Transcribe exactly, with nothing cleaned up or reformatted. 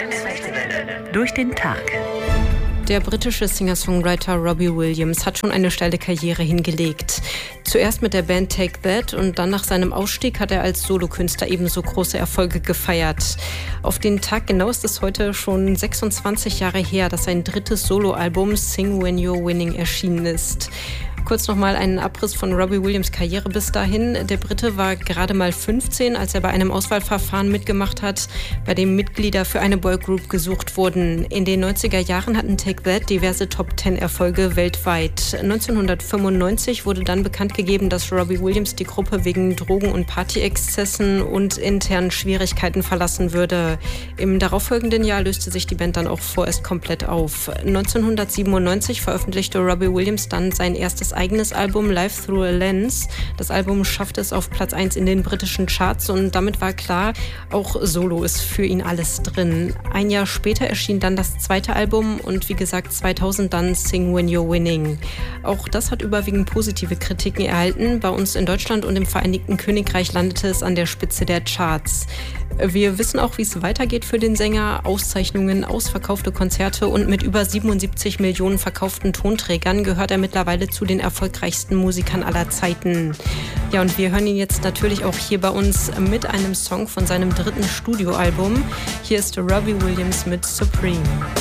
Durch den Tag. Der britische Singer-Songwriter Robbie Williams hat schon eine steile Karriere hingelegt. Zuerst mit der Band Take That und dann nach seinem Ausstieg hat er als Solokünstler ebenso große Erfolge gefeiert. Auf den Tag genau ist es heute schon sechsundzwanzig Jahre her, dass sein drittes Soloalbum Sing When You're Winning erschienen ist. Kurz nochmal einen Abriss von Robbie Williams' Karriere bis dahin. Der Brite war gerade mal fünfzehn, als er bei einem Auswahlverfahren mitgemacht hat, bei dem Mitglieder für eine Boygroup gesucht wurden. In den neunziger Jahren hatten Take That diverse Top-Ten-Erfolge weltweit. neunzehnhundertfünfundneunzig wurde dann bekannt gegeben, dass Robbie Williams die Gruppe wegen Drogen- und Partyexzessen und internen Schwierigkeiten verlassen würde. Im darauffolgenden Jahr löste sich die Band dann auch vorerst komplett auf. neunzehnhundertsiebenundneunzig veröffentlichte Robbie Williams dann sein erstes eigenes Album Life Through a Lens. Das Album schaffte es auf Platz eins in den britischen Charts und damit war klar, auch Solo ist für ihn alles drin. Ein Jahr später erschien dann das zweite Album und wie gesagt zweitausend dann Sing When You're Winning. Auch das hat überwiegend positive Kritiken erhalten. Bei uns in Deutschland und im Vereinigten Königreich landete es an der Spitze der Charts. Wir wissen auch, wie es weitergeht für den Sänger. Auszeichnungen, ausverkaufte Konzerte und mit über siebenundsiebzig Millionen verkauften Tonträgern gehört er mittlerweile zu den erfolgreichsten Musikern aller Zeiten. Ja, und wir hören ihn jetzt natürlich auch hier bei uns mit einem Song von seinem dritten Studioalbum. Hier ist Robbie Williams mit Supreme.